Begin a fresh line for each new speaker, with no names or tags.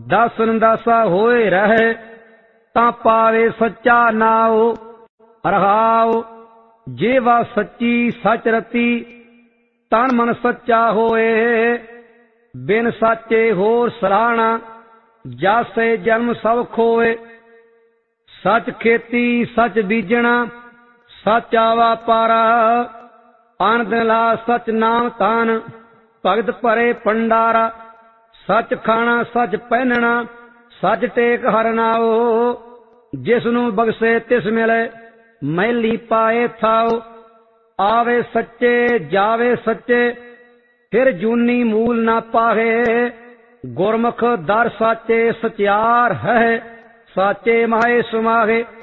ਦਾਸਨ ਦਾਸਾ ਹੋਏ ਰਹੇ, ਤਾਂ ਪਾਵੇ ਸੱਚਾ ਨਾਉ। ਰਹਾਉ ਜੀਵਾ ਸੱਚੀ ਸਚ ਰਤੀ, ਤਨ ਮਨ ਸੱਚਾ ਹੋਏ। ਬਿਨ ਸਾਚੇ ਹੋਰ ਸਰਾਹਣਾ, ਜਾਸੇ ਜਨਮ ਸਭ ਖੋਏ। ਸਚ ਖੇਤੀ ਸਚ ਬੀਜਣਾ, ਸਾਚਾ ਵਾਪਾਰਾ। ਅਨ ਦਿਨ ਲਾ ਸਚ ਨਾਮ ਤਾਨ, ਭਗਤ ਭਰੇ ਭੰਡਾਰਾ। ਸਚ ਖਾਣਾ ਸਚ ਪਹਿਨਣਾ, ਸਚ ਟੇਕ ਹਰਿ ਨਾਉ। ਜਿਸ ਨੂੰ ਬਖਸ਼ੇ ਤਿਸ ਮਿਲੇ, ਮੈਲੀ ਪਾਏ ਥਾਉ। ਆਵੇ ਸੱਚੇ ਜਾਵੇ ਸੱਚੇ, ਫਿਰ ਜੂਨੀ ਮੂਲ ਨਾ ਪਾਹੇ। ਗੁਰਮੁਖ ਦਰ ਸਾਚੇ ਸਚਿਆਰ ਹੈ, ਸਾਚੇ ਮਾਹੇ ਸਮਾਹੇ।